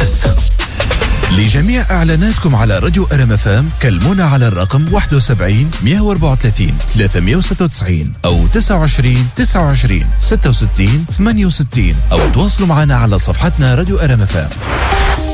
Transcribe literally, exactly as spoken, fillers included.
لجميع إعلاناتكم على راديو آر إم إف إم كلمونا على الرقم واحد وسبعين مية وأربعة وثلاثين ثلاثمية وستة وتسعين أو تسعة وعشرين تسعة وعشرين ستة وستين ثمانية وستين أو تواصلوا معنا على صفحتنا راديو آر إم إف إم.